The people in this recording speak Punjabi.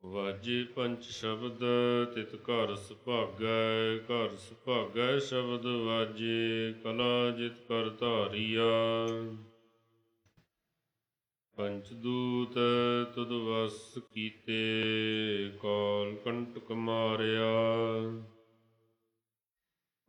ਵਾਜੇ ਪੰਚ ਸ਼ਬਦ ਤਿਤ ਘਰ ਸੁਭਾਗੈ, ਘਰ ਸੁਭਾਗੈ ਸ਼ਬਦ ਵਾਜੇ, ਕਲਾ ਜਿਤ ਕਰ ਧਾਰੀਆ। ਪੰਚ ਦੂਤ ਤੁਧ ਵਸ ਕੀਤੇ, ਕਾਲ ਕੰਟਕ ਮਾਰਿਆ।